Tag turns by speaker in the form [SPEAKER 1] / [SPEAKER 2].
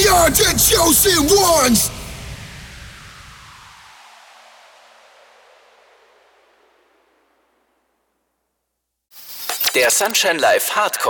[SPEAKER 1] are the chosen ones.
[SPEAKER 2] Der Sunshine Live Hardcore